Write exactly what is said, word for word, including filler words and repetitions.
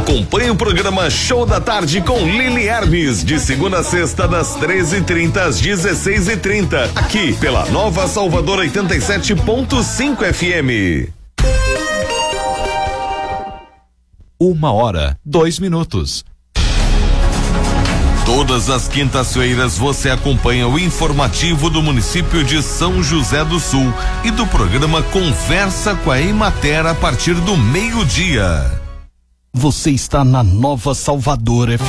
Acompanhe o programa Show da Tarde com Lili Hermes, de segunda a sexta, das treze e trinta às dezesseis e trinta, aqui pela Nova Salvador oitenta e sete ponto cinco F M. Uma hora, dois minutos. Todas as quintas-feiras você acompanha o informativo do município de São José do Sul e do programa Conversa com a Emater a partir do meio-dia. Você está na Nova Salvador F M.